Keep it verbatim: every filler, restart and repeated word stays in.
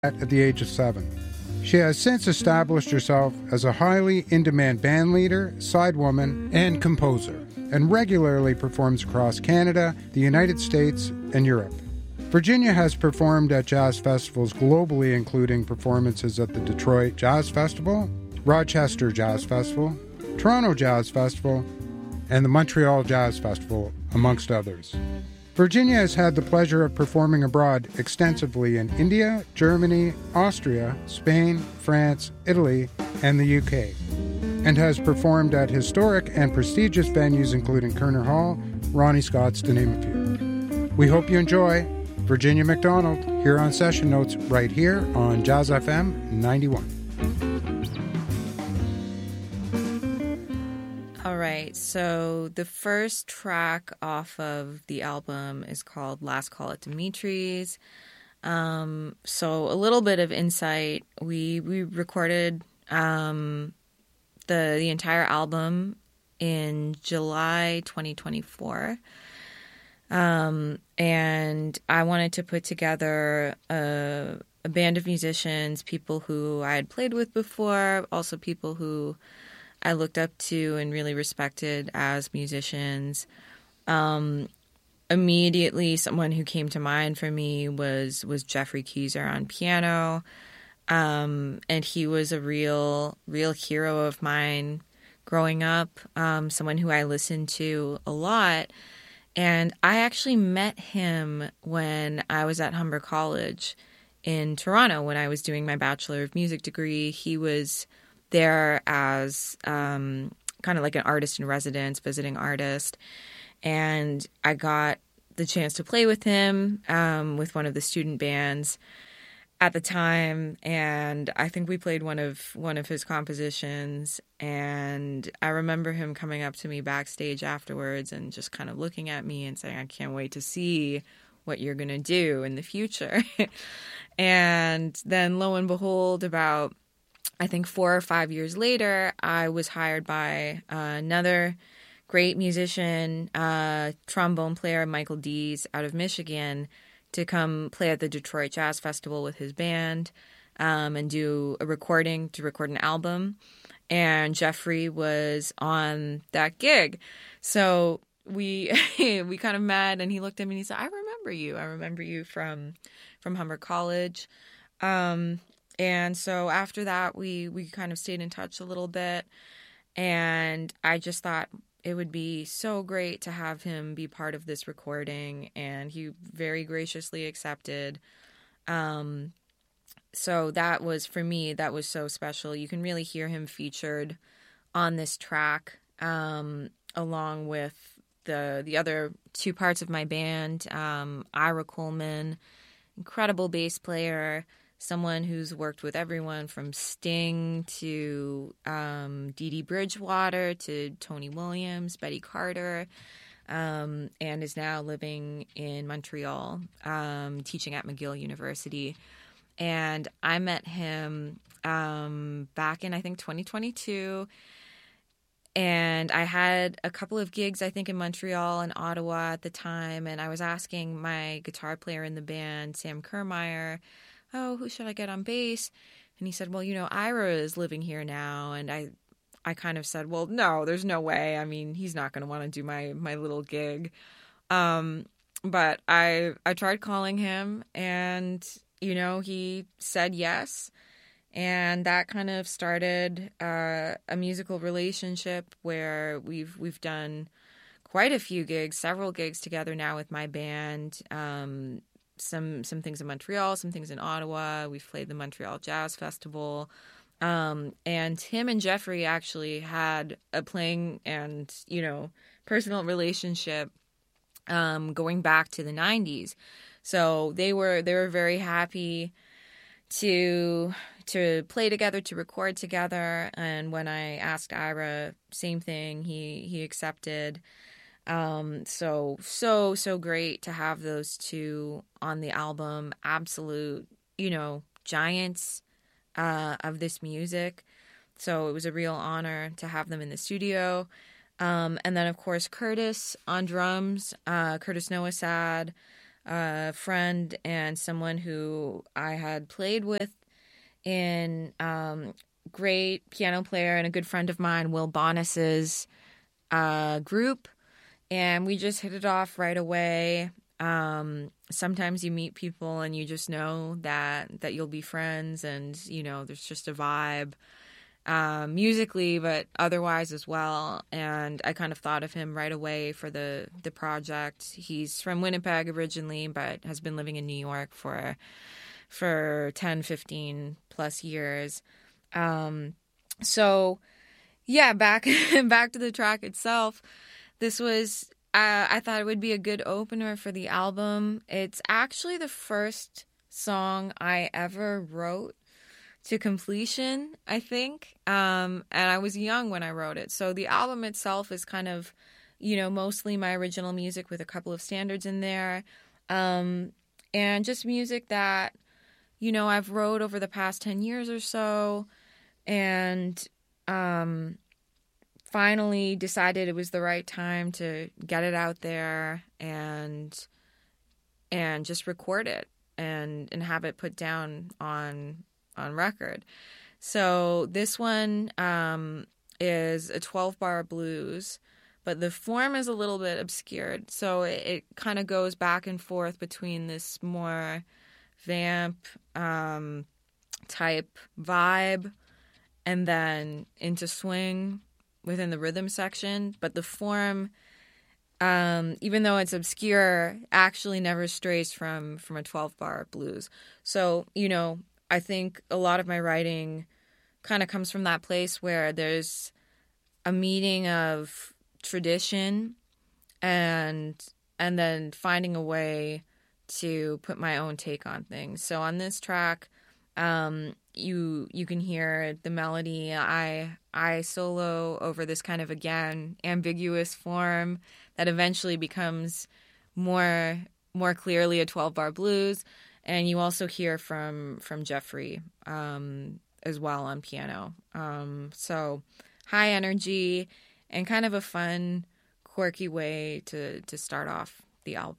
at the age of seven. She has since established herself as a highly in-demand bandleader, sidewoman, and composer, and regularly performs across Canada, the United States, and Europe. Virginia has performed at jazz festivals globally, including performances at the Detroit Jazz Festival, Rochester Jazz Festival, Toronto Jazz Festival, and the Montreal Jazz Festival, amongst others. Virginia has had the pleasure of performing abroad extensively in India, Germany, Austria, Spain, France, Italy, and the U K, and has performed at historic and prestigious venues including Kerner Hall, Ronnie Scott's, to name a few. We hope you enjoy Virginia McDonald here on Session Notes right here on Jazz F M ninety-one. All right, so the first track off of the album is called Last Call at Dimitri's. Um, so a little bit of insight. We we recorded um, the the entire album in July twenty twenty-four. Um, and I wanted to put together a, a band of musicians, people who I had played with before, also people who I looked up to and really respected as musicians. Um, immediately, someone who came to mind for me was was Jeffrey Keyser on piano, um, and he was a real real hero of mine growing up. Um, someone who I listened to a lot, and I actually met him when I was at Humber College in Toronto when I was doing my Bachelor of Music degree. He was there as um, kind of like an artist in residence, visiting artist. And I got the chance to play with him um, with one of the student bands at the time. And I think we played one of one of his compositions. And I remember him coming up to me backstage afterwards and just kind of looking at me and saying, I can't wait to see what you're going to do in the future. And then lo and behold, about I think four or five years later, I was hired by uh, another great musician, uh, trombone player, Michael Dees, out of Michigan, to come play at the Detroit Jazz Festival with his band um, and do a recording, to record an album. And Jeffrey was on that gig. So we we kind of met, and he looked at me and he said, I remember you. I remember you from, from Humber College. Um And so after that, we, we kind of stayed in touch a little bit, and I just thought it would be so great to have him be part of this recording, and he very graciously accepted. Um, so that was, for me, that was so special. You can really hear him featured on this track, um, along with the the other two parts of my band, um, Ira Coleman, incredible bass player, someone who's worked with everyone from Sting to um, Dee Dee Bridgewater to Tony Williams, Betty Carter, um, and is now living in Montreal, um, teaching at McGill University. And I met him um, back in, I think, twenty twenty-two. And I had a couple of gigs, I think, in Montreal and Ottawa at the time. And I was asking my guitar player in the band, Sam Kermeyer, oh, who should I get on bass? And he said, well, you know, Ira is living here now. And I I kind of said, well, no, there's no way. I mean, he's not going to want to do my, my little gig. Um, but I I tried calling him, and, you know, he said yes. And that kind of started uh, a musical relationship where we've we've done quite a few gigs, several gigs together now with my band. Um Some some things in Montreal, some things in Ottawa. We've played the Montreal Jazz Festival. Um, and him and Jeffrey actually had a playing and, you know, personal relationship um, going back to the nineties. So they were they were very happy to to play together, to record together. And when I asked Ira, same thing, he he accepted. Um, so, so, so great to have those two on the album. Absolute, you know, giants uh, of this music. So it was a real honor to have them in the studio. Um, and then, of course, Curtis on drums, uh, Curtis Noasad, a friend and someone who I had played with in um, great piano player and a good friend of mine, Will Bonis's uh, group. And we just hit it off right away. Um, sometimes you meet people and you just know that, that you'll be friends, and, you know, there's just a vibe, um, musically, but otherwise as well. And I kind of thought of him right away for the, the project. He's from Winnipeg originally, but has been living in New York for, for ten, fifteen plus years. Um, so yeah, back, back to the track itself. This was, uh, I thought it would be a good opener for the album. It's actually the first song I ever wrote to completion, I think. Um, and I was young when I wrote it. So the album itself is kind of, you know, mostly my original music with a couple of standards in there. Um, and just music that, you know, I've wrote over the past ten years or so. And, um... finally decided it was the right time to get it out there and and just record it and and have it put down on on record. So this one um, is a twelve bar blues, but the form is a little bit obscured. So it, it kind of goes back and forth between this more vamp um, type vibe and then into swing within the rhythm section, but the form, um, even though it's obscure, actually never strays from from a twelve bar blues. So, you know, I think a lot of my writing kind of comes from that place where there's a meeting of tradition and and then finding a way to put my own take on things. So on this track, um, you you can hear the melody. I I solo over this kind of, again, ambiguous form that eventually becomes more more clearly a twelve bar blues. And you also hear from from Jeffrey um, as well on piano. Um, so high energy and kind of a fun, quirky way to to start off the album.